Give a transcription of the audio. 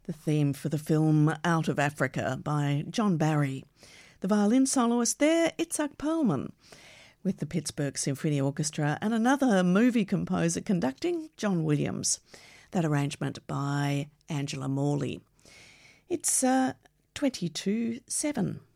the theme for the film Out of Africa by John Barry. The violin soloist there, Itzhak Perlman, with the Pittsburgh Symphony Orchestra, and another movie composer conducting, John Williams. That arrangement by Angela Morley. It's 22:07.